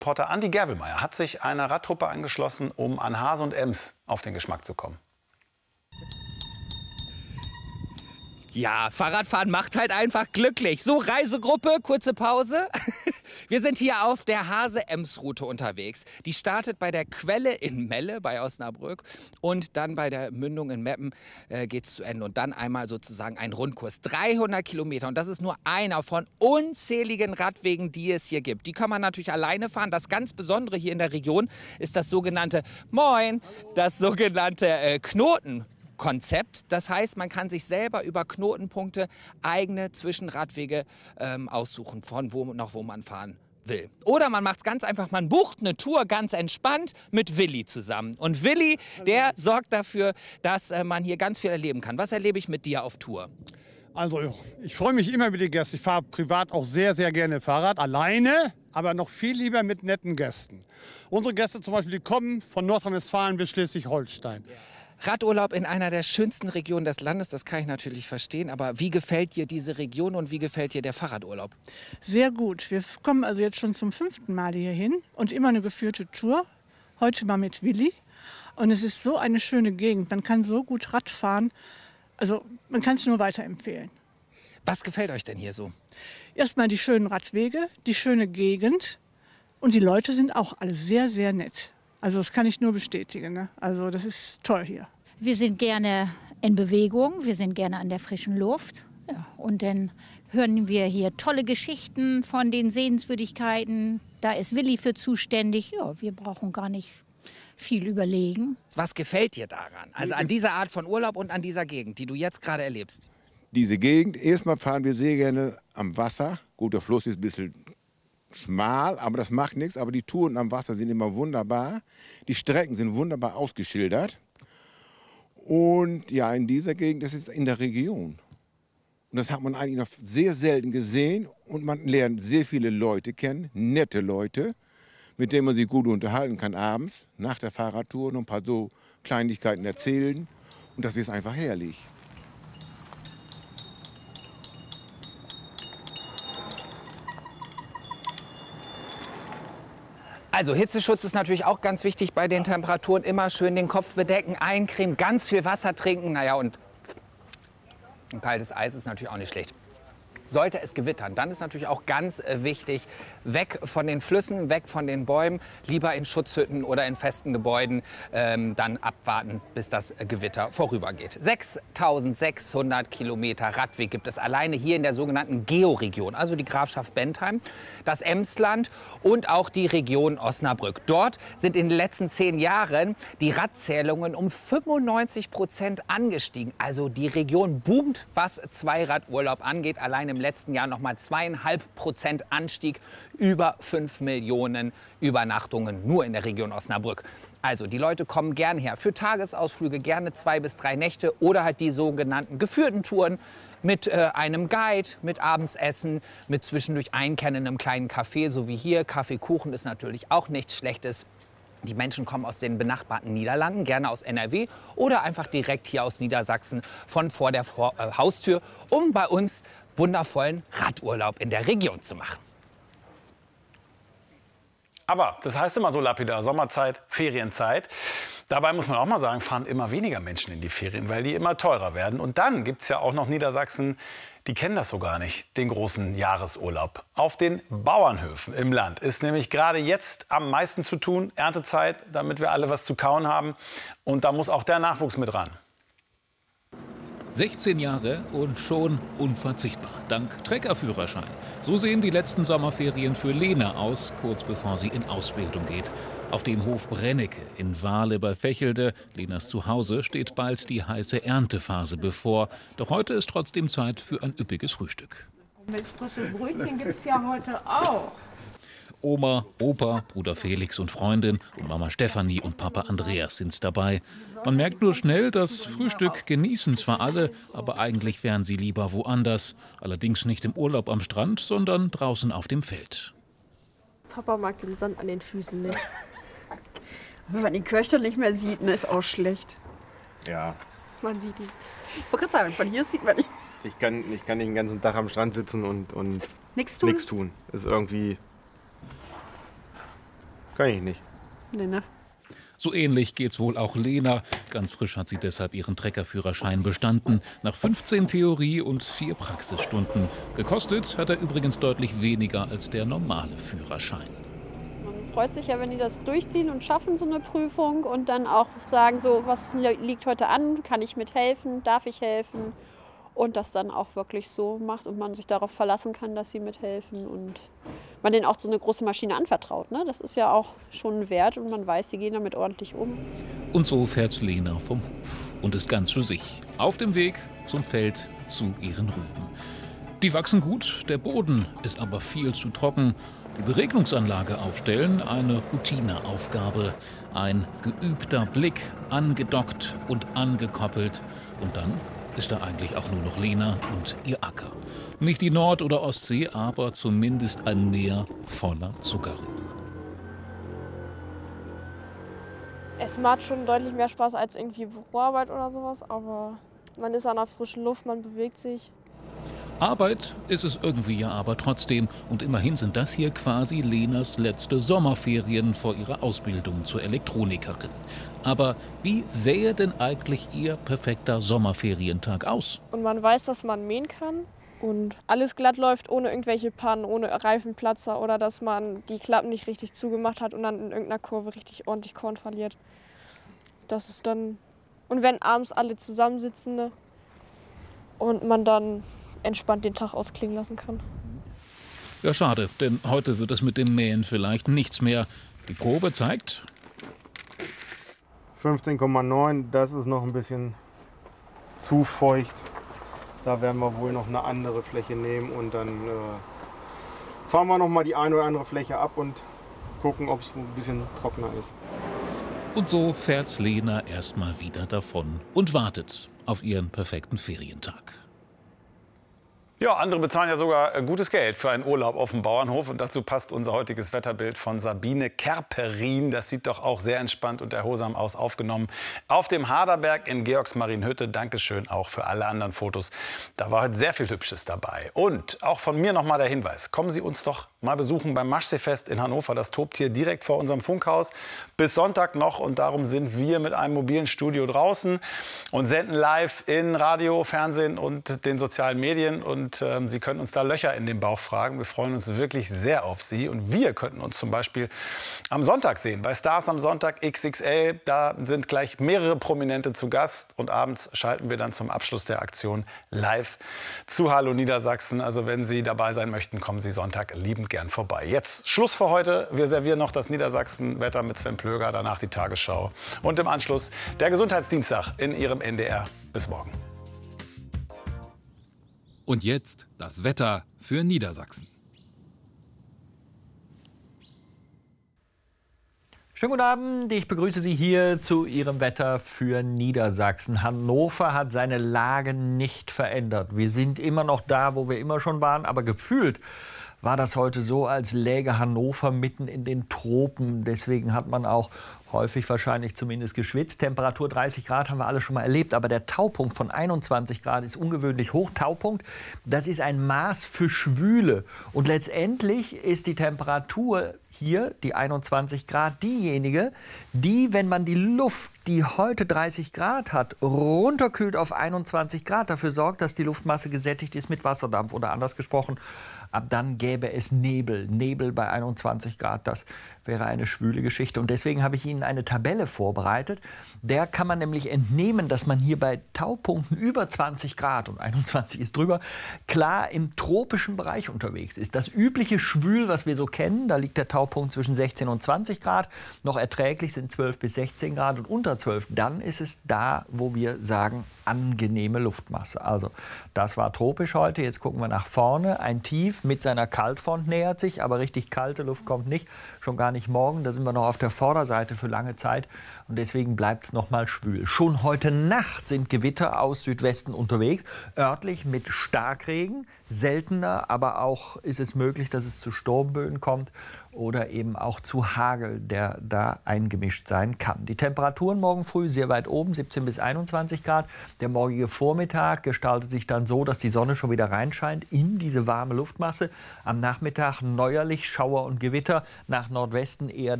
Reporter Andi Gerwelmeier hat sich einer Radtruppe angeschlossen, um an Hase und Ems auf den Geschmack zu kommen. Ja, Fahrradfahren macht halt einfach glücklich. So, Reisegruppe, kurze Pause. Wir sind hier auf der Hase-Ems-Route unterwegs. Die startet bei der Quelle in Melle bei Osnabrück und dann bei der Mündung in Meppen geht es zu Ende. Und dann einmal sozusagen ein Rundkurs. 300 Kilometer und das ist nur einer von unzähligen Radwegen, die es hier gibt. Die kann man natürlich alleine fahren. Das ganz Besondere hier in der Region ist das sogenannte das sogenannte Knotenkonzept. Das heißt, man kann sich selber über Knotenpunkte eigene Zwischenradwege aussuchen, von wo nach wo man fahren will. Oder man macht es ganz einfach, man bucht eine Tour ganz entspannt mit Willi zusammen. Und Willi, der sorgt dafür, dass man hier ganz viel erleben kann. Was erlebe ich mit dir auf Tour? Also ich freue mich immer über die Gäste. Ich fahre privat auch sehr, sehr gerne Fahrrad, alleine, aber noch viel lieber mit netten Gästen. Unsere Gäste zum Beispiel, die kommen von Nordrhein-Westfalen bis Schleswig-Holstein. Radurlaub in einer der schönsten Regionen des Landes, das kann ich natürlich verstehen. Aber wie gefällt dir diese Region und wie gefällt dir der Fahrradurlaub? Sehr gut. Wir kommen also jetzt schon zum 5. Mal hier hin und immer eine geführte Tour. Heute mal mit Willi. Und es ist so eine schöne Gegend. Man kann so gut Rad fahren. Also man kann es nur weiterempfehlen. Was gefällt euch denn hier so? Erstmal die schönen Radwege, die schöne Gegend. Und die Leute sind auch alle sehr, sehr nett. Also das kann ich nur bestätigen. Ne? Also das ist toll hier. Wir sind gerne in Bewegung, wir sind gerne an der frischen Luft. Ja, und dann hören wir hier tolle Geschichten von den Sehenswürdigkeiten. Da ist Willi für zuständig. Ja, wir brauchen gar nicht viel überlegen. Was gefällt dir daran? Also an dieser Art von Urlaub und an dieser Gegend, die du jetzt gerade erlebst? Diese Gegend, erstmal fahren wir sehr gerne am Wasser. Gut, der Fluss ist ein bisschen schmal, aber das macht nichts. Aber die Touren am Wasser sind immer wunderbar. Die Strecken sind wunderbar ausgeschildert. Und ja, in dieser Gegend, das ist in der Region. Und das hat man eigentlich noch sehr selten gesehen. Und man lernt sehr viele Leute kennen, nette Leute, mit denen man sich gut unterhalten kann abends, nach der Fahrradtour, noch ein paar so Kleinigkeiten erzählen. Und das ist einfach herrlich. Also Hitzeschutz ist natürlich auch ganz wichtig bei den Temperaturen. Immer schön den Kopf bedecken, eincremen, ganz viel Wasser trinken. Naja, und ein kaltes Eis ist natürlich auch nicht schlecht. Sollte es gewittern, dann ist natürlich auch ganz wichtig, weg von den Flüssen, weg von den Bäumen, lieber in Schutzhütten oder in festen Gebäuden, dann abwarten, bis das Gewitter vorübergeht. 6.600 Kilometer Radweg gibt es alleine hier in der sogenannten Georegion, also die Grafschaft Bentheim, das Emsland und auch die Region Osnabrück. Dort sind in den letzten 10 Jahren die Radzählungen um 95% angestiegen. Also die Region boomt, was Zweiradurlaub angeht. Allein im letzten Jahr noch mal 2,5% Anstieg, über 5 Millionen Übernachtungen nur in der Region Osnabrück. Also die Leute kommen gern her für Tagesausflüge, gerne 2 bis 3 Nächte oder halt die sogenannten geführten Touren mit einem Guide, mit Abendsessen, mit zwischendurch Einkehren in einem kleinen Café, so wie hier. Kaffee, Kuchen ist natürlich auch nichts Schlechtes. Die Menschen kommen aus den benachbarten Niederlanden, gerne aus NRW oder einfach direkt hier aus Niedersachsen von vor der Haustür, um bei uns wundervollen Radurlaub in der Region zu machen. Aber das heißt immer so lapidar, Sommerzeit, Ferienzeit. Dabei muss man auch mal sagen, fahren immer weniger Menschen in die Ferien, weil die immer teurer werden. Und dann gibt es ja auch noch Niedersachsen, die kennen das so gar nicht, den großen Jahresurlaub. Auf den Bauernhöfen im Land ist nämlich gerade jetzt am meisten zu tun, Erntezeit, damit wir alle was zu kauen haben. Und da muss auch der Nachwuchs mit ran. 16 Jahre und schon unverzichtbar, dank Treckerführerschein. So sehen die letzten Sommerferien für Lena aus, kurz bevor sie in Ausbildung geht. Auf dem Hof Brennecke in Wahle bei Fächelde, Lenas Zuhause, steht bald die heiße Erntephase bevor. Doch heute ist trotzdem Zeit für ein üppiges Frühstück. Milchfrische Brötchen gibt es ja heute auch. Oma, Opa, Bruder Felix und Freundin und Mama Stefanie und Papa Andreas sind dabei. Man merkt nur schnell, das Frühstück genießen zwar alle, aber eigentlich wären sie lieber woanders. Allerdings nicht im Urlaub am Strand, sondern draußen auf dem Feld. Papa mag den Sand an den Füßen nicht. Wenn man den Köcher nicht mehr sieht, ist auch schlecht. Ja. Man sieht ihn. Ich wollte gerade sagen, von hier sieht man ihn. Ich kann nicht den ganzen Tag am Strand sitzen und nichts tun. Ist irgendwie... Kann ich nicht. Nee, ne? So ähnlich geht's wohl auch Lena. Ganz frisch hat sie deshalb ihren Treckerführerschein bestanden. Nach 15 Theorie- und 4 Praxisstunden. Gekostet hat er übrigens deutlich weniger als der normale Führerschein. Man freut sich ja, wenn die das durchziehen und schaffen, so eine Prüfung. Und dann auch sagen, so, was liegt heute an? Kann ich mithelfen? Darf ich helfen? Und das dann auch wirklich so macht und man sich darauf verlassen kann, dass sie mithelfen. Und man denen auch so eine große Maschine anvertraut. Ne? Das ist ja auch schon ein Wert und man weiß, sie gehen damit ordentlich um. Und so fährt Lena vom Hof und ist ganz für sich. Auf dem Weg zum Feld zu ihren Rüben. Die wachsen gut, der Boden ist aber viel zu trocken. Die Beregnungsanlage aufstellen, eine Routineaufgabe. Ein geübter Blick, angedockt und angekoppelt. Und dann ist da eigentlich auch nur noch Lena und ihr Acker. Nicht die Nord- oder Ostsee, aber zumindest ein Meer voller Zuckerrüben. Es macht schon deutlich mehr Spaß als irgendwie Büroarbeit oder sowas, aber man ist an der frischen Luft, man bewegt sich. Arbeit ist es irgendwie ja aber trotzdem. Und immerhin sind das hier quasi Lenas letzte Sommerferien vor ihrer Ausbildung zur Elektronikerin. Aber wie sähe denn eigentlich ihr perfekter Sommerferientag aus? Und man weiß, dass man mähen kann und alles glatt läuft ohne irgendwelche Pannen, ohne Reifenplatzer oder dass man die Klappen nicht richtig zugemacht hat und dann in irgendeiner Kurve richtig ordentlich Korn verliert. Das ist dann... Und wenn abends alle zusammensitzen, ne, und man dann entspannt den Tag ausklingen lassen kann. Ja, schade, denn heute wird es mit dem Mähen vielleicht nichts mehr. Die Probe zeigt 15,9, das ist noch ein bisschen zu feucht. Da werden wir wohl noch eine andere Fläche nehmen und dann fahren wir noch mal die eine oder andere Fläche ab und gucken, ob es ein bisschen trockener ist. Und so fährt Lena erstmal wieder davon und wartet auf ihren perfekten Ferientag. Ja, andere bezahlen ja sogar gutes Geld für einen Urlaub auf dem Bauernhof. Und dazu passt unser heutiges Wetterbild von Sabine Kerperin. Das sieht doch auch sehr entspannt und erholsam aus, aufgenommen auf dem Haderberg in Georgsmarienhütte. Dankeschön auch für alle anderen Fotos. Da war heute sehr viel Hübsches dabei. Und auch von mir noch mal der Hinweis. Kommen Sie uns doch mal besuchen beim Maschseefest in Hannover. Das tobt hier direkt vor unserem Funkhaus. Bis Sonntag noch. Und darum sind wir mit einem mobilen Studio draußen und senden live in Radio, Fernsehen und den sozialen Medien. Und Sie können uns da Löcher in den Bauch fragen. Wir freuen uns wirklich sehr auf Sie. Und wir könnten uns zum Beispiel am Sonntag sehen. Bei Stars am Sonntag XXL. Da sind gleich mehrere Prominente zu Gast. Und abends schalten wir dann zum Abschluss der Aktion live zu Hallo Niedersachsen. Also wenn Sie dabei sein möchten, kommen Sie Sonntag liebend gern vorbei. Jetzt Schluss für heute. Wir servieren noch das Niedersachsen-Wetter mit Sven Plöger. Danach die Tagesschau. Und im Anschluss der Gesundheitsdienstag in Ihrem NDR. Bis morgen. Und jetzt das Wetter für Niedersachsen. Schönen guten Abend, ich begrüße Sie hier zu Ihrem Wetter für Niedersachsen. Hannover hat seine Lage nicht verändert. Wir sind immer noch da, wo wir immer schon waren, aber gefühlt war das heute so, als läge Hannover mitten in den Tropen. Deswegen hat man auch häufig wahrscheinlich zumindest geschwitzt. Temperatur 30 Grad haben wir alle schon mal erlebt. Aber der Taupunkt von 21 Grad ist ungewöhnlich hoch. Taupunkt, das ist ein Maß für Schwüle. Und letztendlich ist die Temperatur hier, die 21 Grad, diejenige, die, wenn man die Luft, die heute 30 Grad hat, runterkühlt auf 21 Grad, dafür sorgt, dass die Luftmasse gesättigt ist mit Wasserdampf. Oder anders gesprochen, ab dann gäbe es Nebel. Nebel bei 21 Grad, das wäre eine schwüle Geschichte. Und deswegen habe ich Ihnen eine Tabelle vorbereitet. Der kann man nämlich entnehmen, dass man hier bei Taupunkten über 20 Grad und 21 ist drüber, klar im tropischen Bereich unterwegs ist. Das übliche Schwül, was wir so kennen, da liegt der Taupunkt zwischen 16 und 20 Grad. Noch erträglich sind 12 bis 16 Grad und unter 12. Dann ist es da, wo wir sagen, angenehme Luftmasse. Also das war tropisch heute. Jetzt gucken wir nach vorne. Ein Tief mit seiner Kaltfront nähert sich, aber richtig kalte Luft kommt nicht. Schon gar nicht morgen. Da sind wir noch auf der Vorderseite für lange Zeit. Und deswegen bleibt es noch mal schwül. Schon heute Nacht sind Gewitter aus Südwesten unterwegs. Örtlich mit Starkregen. Seltener, aber auch ist es möglich, dass es zu Sturmböen kommt oder eben auch zu Hagel, der da eingemischt sein kann. Die Temperaturen morgen früh sehr weit oben, 17 bis 21 Grad. Der morgige Vormittag gestaltet sich dann so, dass die Sonne schon wieder reinscheint in diese warme Luftmasse. Am Nachmittag neuerlich Schauer und Gewitter, nach Nordwesten eher